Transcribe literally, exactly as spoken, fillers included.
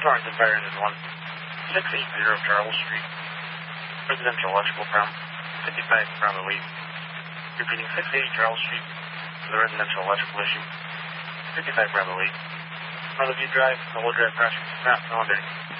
Torrance and Fires is one six eight zero Charles Street. Residential electrical problem. fifty-five Bravo eight. Repeating six eighty Charles Street for the residential electrical issue. fifty-five Bravo eight. Motherview Drive, Noble Drive crossing, not Millinder.